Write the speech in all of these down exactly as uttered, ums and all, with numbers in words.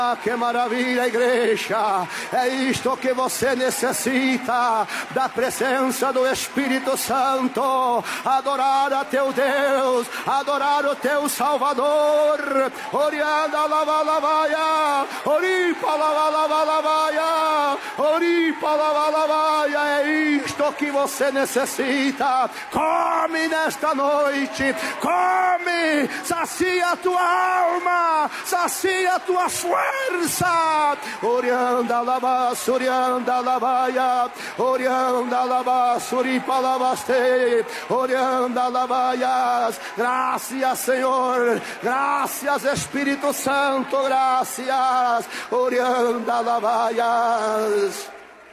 Ah, que maravilha, igreja! É isto que você necessita, da presença do Espírito Santo. Adorar a teu Deus, adorar o teu Salvador. Orianda lava lavaia, oripa lava lava lavaia, oripa lava lavaia. É isto que você necessita. Come nesta noite, come, sacia a tua alma, sacia a tua força. Orianda lava, surianda lavaia, orianda lava, suripa lavaste, orianda lavaias. Graças, Senhor, graças, Espírito Santo, graças, orianda lavaias.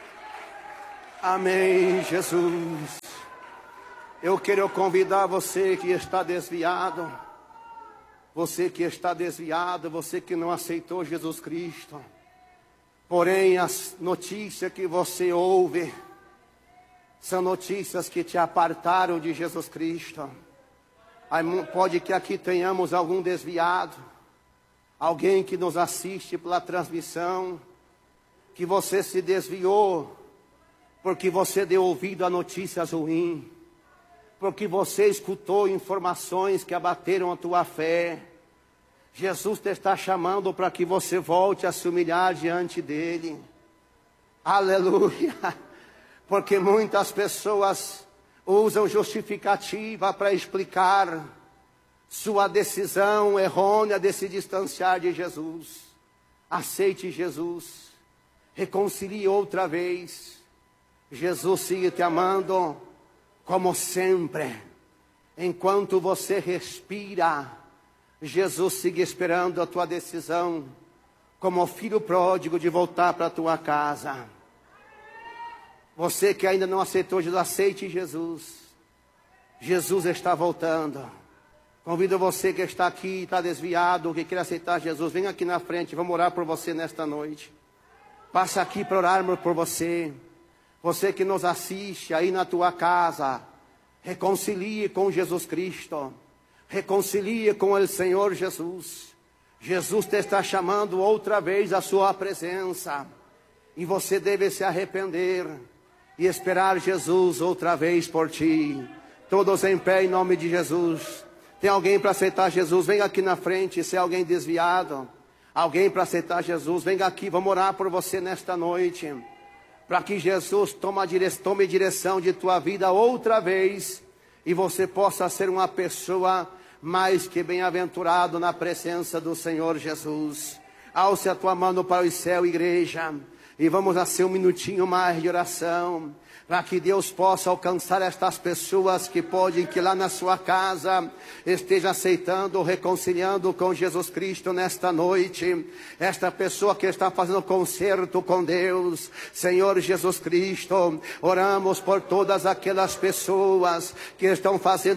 Amém, Jesus. Eu quero convidar você que está desviado, você que está desviado, você que não aceitou Jesus Cristo, porém as notícias que você ouve são notícias que te apartaram de Jesus Cristo. Pode que aqui tenhamos algum desviado, alguém que nos assiste pela transmissão, que você se desviou porque você deu ouvido a notícias ruins, porque você escutou informações que abateram a tua fé. Jesus te está chamando para que você volte a se humilhar diante dele. Aleluia! Porque muitas pessoas usam justificativa para explicar sua decisão errônea de se distanciar de Jesus. Aceite Jesus, reconcilie outra vez. Jesus sigue te amando como sempre. Enquanto você respira, Jesus sigue esperando a tua decisão, como filho pródigo, de voltar para a tua casa. Você que ainda não aceitou Jesus, aceite Jesus. Jesus está voltando. Convido você que está aqui, está desviado, que quer aceitar Jesus, venha aqui na frente, vamos orar por você nesta noite. Passa aqui para orarmos por você. Você que nos assiste aí na tua casa, reconcilie com Jesus Cristo. Reconcilie com o Senhor Jesus. Jesus te está chamando outra vez à sua presença. E você deve se arrepender e esperar Jesus outra vez por ti. Todos em pé em nome de Jesus. Tem alguém para aceitar Jesus? Venha aqui na frente. Se é alguém desviado, alguém para aceitar Jesus, venha aqui. Vamos orar por você nesta noite, para que Jesus tome direção, tome direção de tua vida outra vez, e você possa ser uma pessoa mais que bem-aventurado na presença do Senhor Jesus. Alce a tua mão para o céu, igreja, e vamos a ser um minutinho mais de oração, para que Deus possa alcançar estas pessoas que podem, que lá na sua casa esteja aceitando, reconciliando com Jesus Cristo nesta noite. Esta pessoa que está fazendo concerto com Deus, Senhor Jesus Cristo, oramos por todas aquelas pessoas que estão fazendo